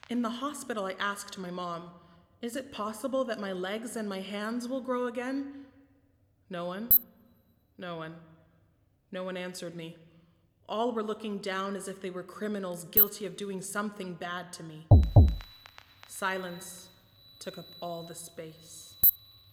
In the hospital, I asked my mom, "Is it possible that my legs and my hands will grow again?" No one, no one, no one answered me. All were looking down as if they were criminals guilty of doing something bad to me. Silence took up all the space.